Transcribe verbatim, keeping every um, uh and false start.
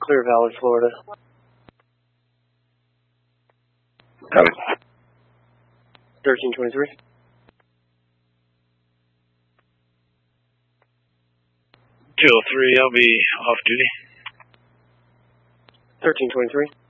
Clear Valley, Florida. Copy. thirteen twenty-three. two oh three, I'll be off duty. thirteen twenty-three.